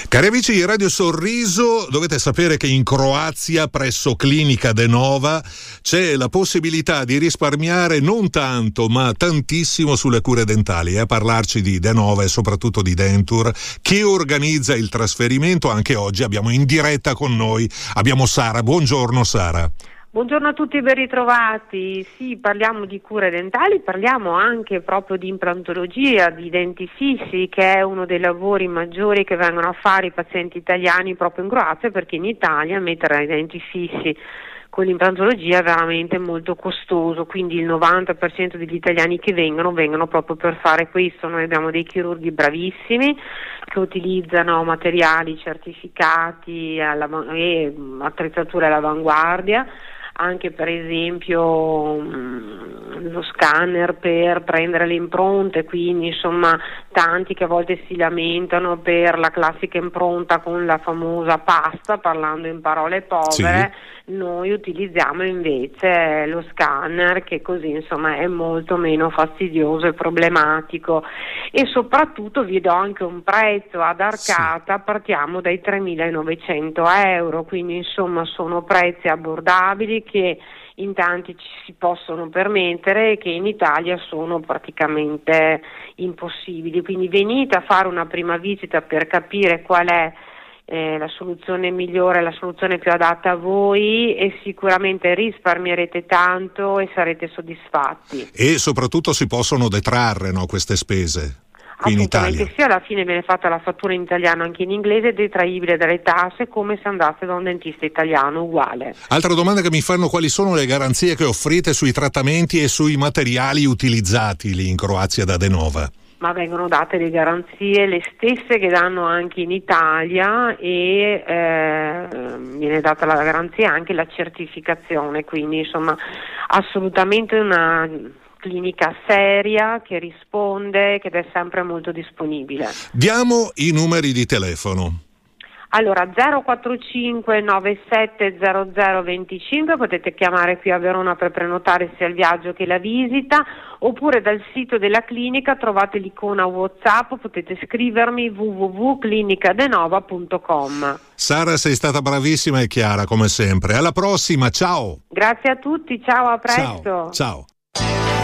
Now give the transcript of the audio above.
Cari amici di Radio Sorriso, dovete sapere che in Croazia, presso Clinica Denova, c'è la possibilità di risparmiare non tanto, ma tantissimo sulle cure dentali. A parlarci di Denova e soprattutto di Denture, che organizza il trasferimento. Anche oggi abbiamo in diretta con noi, abbiamo Sara. Buongiorno Sara. Buongiorno a tutti, ben ritrovati. Sì, parliamo di cure dentali, parliamo anche proprio di implantologia, di denti fissi, che è uno dei lavori maggiori che vengono a fare i pazienti italiani proprio in Croazia, perché in Italia mettere i denti fissi con l'implantologia è veramente molto costoso, quindi il 90% degli italiani che vengono proprio per fare questo. Noi abbiamo dei chirurghi bravissimi che utilizzano materiali certificati e attrezzature all'avanguardia, anche per esempio lo scanner per prendere le impronte, quindi insomma tanti che a volte si lamentano per la classica impronta con la famosa pasta, parlando in parole povere. Sì. Noi utilizziamo invece lo scanner, che così insomma è molto meno fastidioso e problematico, e soprattutto vi do anche un prezzo ad arcata. Sì. Partiamo dai 3.900 euro, quindi insomma sono prezzi abbordabili che in tanti ci si possono permettere e che in Italia sono praticamente impossibili. Quindi venite a fare una prima visita per capire qual è la soluzione migliore, la soluzione più adatta a voi, e sicuramente risparmierete tanto e sarete soddisfatti. E soprattutto si possono detrarre, no, queste spese? In Italia. Sì, alla fine viene fatta la fattura in italiano anche in inglese, detraibile dalle tasse come se andasse da un dentista italiano, uguale. Altra domanda che mi fanno: quali sono le garanzie che offrite sui trattamenti e sui materiali utilizzati lì in Croazia da Denova? Ma vengono date le garanzie le stesse che danno anche in Italia, e viene data la garanzia anche la certificazione, quindi insomma assolutamente una clinica seria che risponde, che è sempre molto disponibile. Diamo i numeri di telefono. Allora 045 97 00 25, potete chiamare qui a Verona per prenotare sia il viaggio che la visita, oppure dal sito della clinica trovate l'icona WhatsApp, potete scrivermi www.clinicadenova.com. Sara, sei stata bravissima e chiara come sempre. Alla prossima, ciao. Grazie a tutti, ciao, a presto. Ciao.